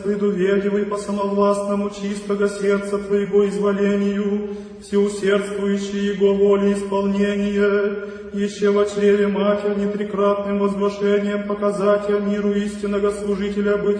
предуведивай по самовластному чистого сердца Твоего изволению, всеусердствующий Его воле исполнение, еще во чреве Матерь нетрикратным возглашением показатель миру истинного служителя быть